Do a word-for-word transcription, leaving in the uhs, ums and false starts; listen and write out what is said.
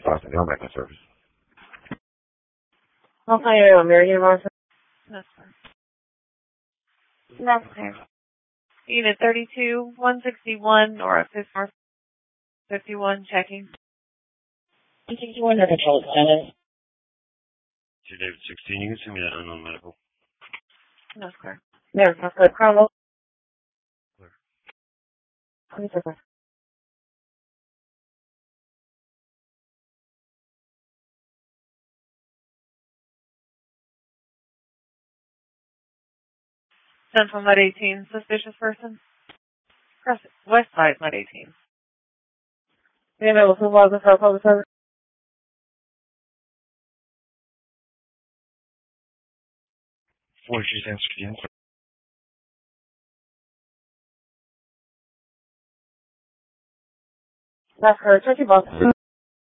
Boston Helmet Service. Ohio American Marshal. That's fine. That's fair. Unit thirty-two, one sixty-one, or North fifty-one, checking. one sixty-one, no control extended. Two David sixteen, you can send me that unknown medical. That's clear. There, that's good. Carlo. Clear. Please, sir. Central Med eighteen, suspicious person. Cross West side Med eighteen. Yeah, no, who was the cell phone service? Four G sixteen. That's correct. Check your box.